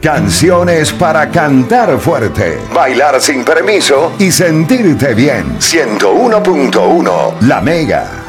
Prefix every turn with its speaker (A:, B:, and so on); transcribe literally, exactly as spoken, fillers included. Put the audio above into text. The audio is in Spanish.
A: Canciones para cantar fuerte, bailar sin permiso y sentirte bien. ciento uno punto uno La Mega.